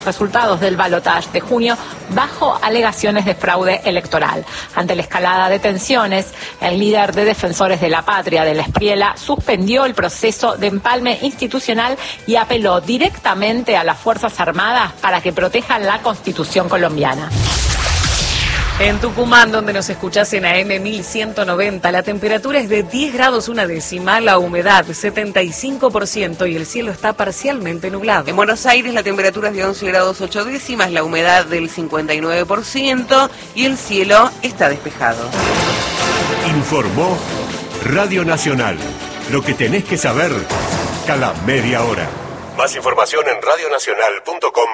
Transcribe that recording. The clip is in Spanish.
resultados del balotaje de junio bajo alegaciones de fraude electoral. Ante la escalada de tensiones, el líder de Defensores de la Patria de la Espriela suspendió el proceso de empalme institucional y apeló directamente a las Fuerzas Armadas para que protejan la Constitución colombiana. En Tucumán, donde nos escuchás en AM 1190, la temperatura es de 10 grados una décima, la humedad 75% y el cielo está parcialmente nublado. En Buenos Aires la temperatura es de 11 grados 8 décimas, la humedad del 59% y el cielo está despejado. Informó Radio Nacional. Lo que tenés que saber cada media hora. Más información en radionacional.com.